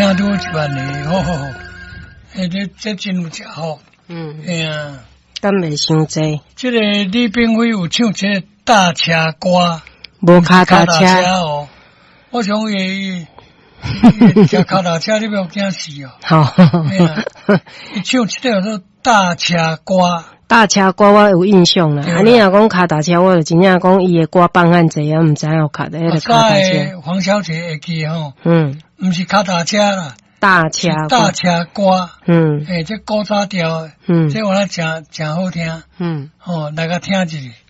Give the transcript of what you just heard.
听都一万个，好，这真有食好。哎呀， 敢袂伤济。 这个李炳辉有唱这个大车歌， 无脚踏车哦。我想伊骑脚踏车，你不要惊死哦。 好， 伊唱这个说大车歌。 大车歌我有印象啦，你若讲脚踏车，我就真正讲伊的歌放汉济啊，毋知有脚的迄个脚踏车。 黄小姐会记吼，毋是脚踏车啦， 大车歌， 这古早调，这我来真好听，大家听一下。